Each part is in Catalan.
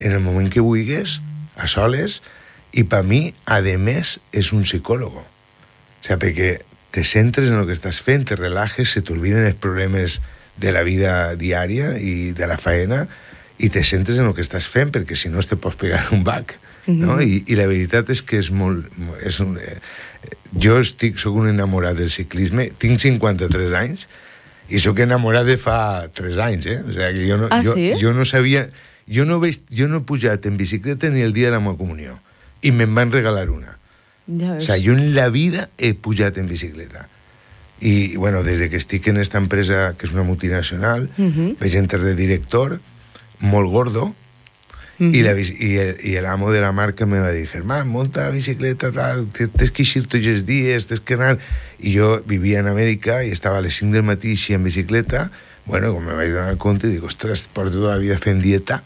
en el moment que vulguis, a soles, i per mi, a més, és un psicòlogo. O sea, perquè te centres en el que estàs fent, te relajes, se t'olviden els problemes de la vida diària i de la faena, i te centres en el que estàs fent, perquè si no te pots pegar un bac. No? I la veritat és que és molt... Jo soc un enamorat del ciclisme, tinc 53 anys, i sóc enamorat de fa 3 anys, eh? O sigui, que jo no sabia... Jo no he pujat en bicicleta ni el dia de la meva comunió, i me'n van regalar una. Ja o sigui, jo en la vida he pujat en bicicleta. I, bueno, des que estic en esta empresa, que és una multinacional, vaig entrar de director, molt gordo, i l'amo de la marca me va dir, Germán, monta bicicleta, tal, tens que eixir tots els dies, tens que anar... I jo vivia en Amèrica i estava a les 5 del matí així en bicicleta. Bueno, com me vaig donar compte, dic, ostres, porto tota la vida fent dieta.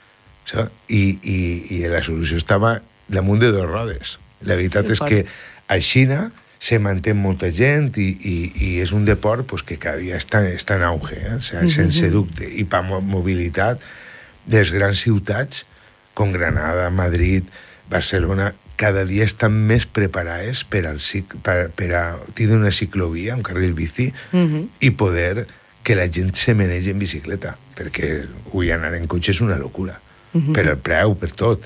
I la solució estava damunt de 2 rodes. La veritat és que a Xina se manté molta gent i és un deport pues, que cada dia està en auge, o sigui, sense dubte. I per mobilitat, les grans ciutats, com Granada, Madrid, Barcelona, cada dia estan més preparades per a tindre una ciclovia, un carril bici, i poder que la gent se menegi en bicicleta, perquè avui anar en cotxe és una locura, per el preu, per tot.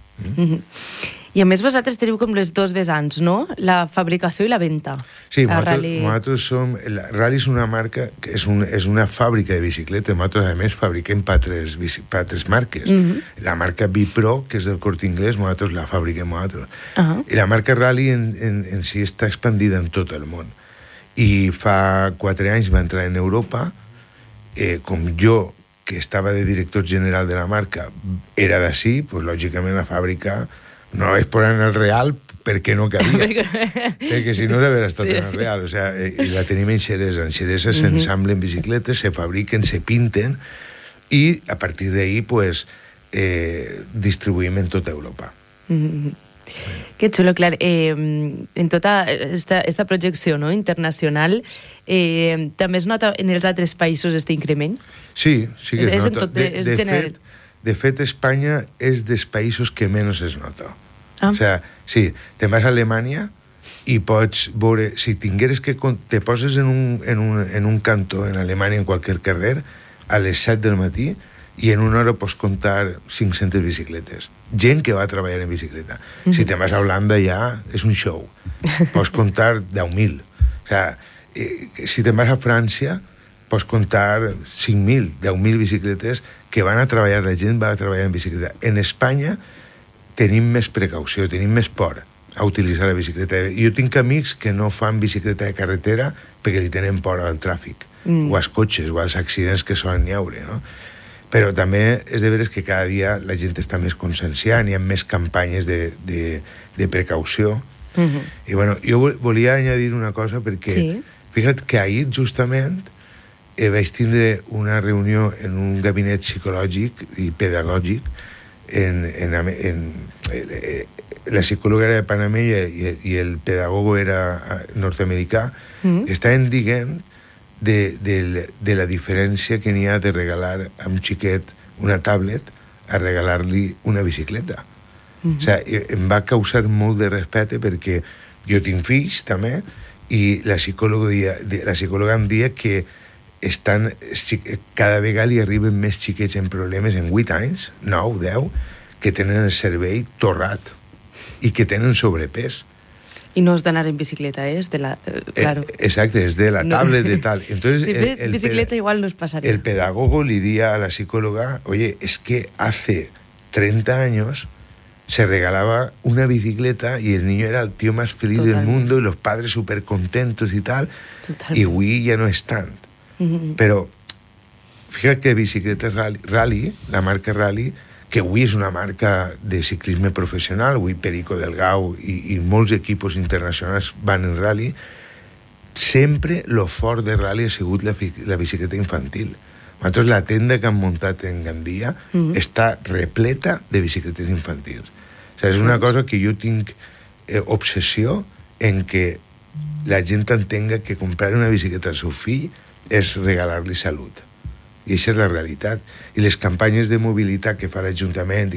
I a més vosaltres teniu com les 2 vessants, no? La fabricació i la venda. Sí, nosaltres som... Rally és una marca, que és una fàbrica de bicicletes. Nosaltres, a més, fabriquem per 3 marques. La marca Bipro, que és del Corte Inglés, nosaltres la fabriquem nosaltres. I la marca Rally en si està expandida en tot el món. I fa 4 anys va entrar en Europa, com jo, que estava de director general de la marca, era d'ací, doncs, lògicament, la fàbrica no vaig posar en el Real perquè no cabia. Perquè si no l'haver estat en el Real. O sigui, i la tenim en Xeresa. En Xeresa s'ensamblen bicicletes, se fabriquen, se pinten, i a partir d'ahí, pues, distribuïm en tota Europa. Que xulo, clar. En tota esta projecció, no, internacional, també es nota en els altres països aquest increment? Sí, sí que es nota. De fet, Espanya és dels països que menys es nota. O sigui, sí, te'n vas a Alemanya i pots veure... Si tingueres que... Te poses en un cantó en Alemanya, en qualsevol carrer, a les 7 del matí, i en una hora pots comptar 500 bicicletes. Gent que va a treballar en bicicleta. Si te'n vas a Holanda ja és un show. Pots comptar 10.000. O sigui, si te'n vas a França, pots comptar 5.000, 10.000 bicicletes que van a treballar, la gent va a treballar en bicicleta. En Espanya tenim més precaució, tenim més por a utilitzar la bicicleta. Jo tinc amics que no fan bicicleta de carretera perquè li tenen por al tràfic, o als cotxes, o als accidents que solen haure, no? Però també és de veres que cada dia la gent està més conscienciant, hi ha més campanyes de precaució. I bueno, jo volia añadir una cosa perquè, fíjate que ahir justament vaig tindre una reunió en un gabinet psicològic i pedagògic la psicòloga era de Panamà i el pedagogo era nord-americà. Estaven dient de la diferència que n'hi ha de regalar a un xiquet una tablet a regalar-li una bicicleta. O sigui, em va causar molt de respecte perquè jo tinc fills també i la psicòloga em dia que cada vegada li arriben més xiquets en problemes en 8 anys, 9, 10, que tenen el cervell torrat i que tenen sobrepès. I no és d'anar en bicicleta, és de la... claro. Exacte, és de la tablet de tal. Entonces, si bicicleta igual no es pasaría. El pedagogo le diría a la psicóloga, oye, es que hace 30 años se regalaba una bicicleta y el niño era el tío más feliz del mundo y los padres súper contentos y tal. Totalmente. Y avui ja no és tant. Però fíjate que bicicletes Rally, la marca Rally, que avui és una marca de ciclisme professional, avui Perico Delgado i molts equipos internacionals van en Rally, sempre lo fort de Rally ha sigut la bicicleta infantil. Nosaltres la tenda que han muntat en Gandia està repleta de bicicletes infantils. O sigui, és una cosa que jo tinc obsessió en que la gent entenga que comprar una bicicleta al seu fill és regalar-li salut. I això és la realitat. I les campanyes de mobilitat que fa l'Ajuntament